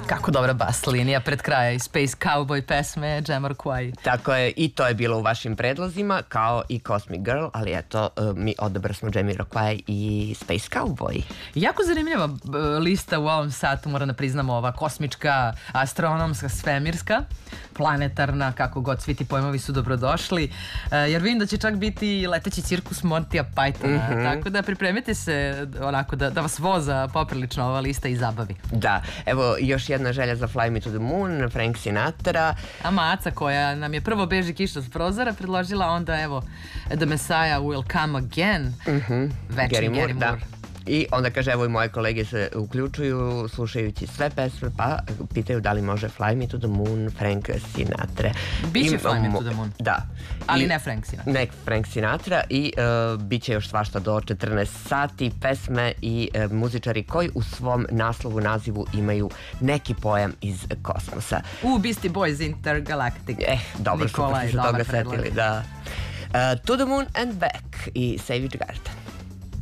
Kako dobra bas linija pred kraja i Space Cowboy pesme Jamiroquai. Tako je, i to je bilo u vašim predlozima, kao i Cosmic Girl, ali eto, mi odabrali smo Jamiroquai i Space Cowboy. Jako zanimljiva lista u ovom satu, moram da priznamo, ova kosmička, astronomska, svemirska, planetarna, kako god, svi ti pojmovi su dobrodošli, jer vidim da će čak biti leteći cirkus Montija Pythona, tako da pripremite se onako da vas voza poprilično ova lista i zabavi. Da, evo još jedna želja za Fly Me to the Moon, Frank Sinatra. A Maca koja nam je prvo beži kiša s prozora predložila, onda evo The Messiah Will Come Again, večni Gary Moore. I onda kaže, evo i moje kolege se uključuju slušajući sve pesme, pa pitaju da li može Fly Me to the Moon Frank Sinatra. Biće Fly Me to the Moon. Da. Ali ne Frank Sinatra. Ne Frank Sinatra i bit će još svašta do 14 sati pesme i muzičari koji u svom nazivu imaju neki pojam iz kosmosa. Beastie Boys Intergalactic. Dobro, super ste se toga setili, da. To the Moon and Back i Savage Garden.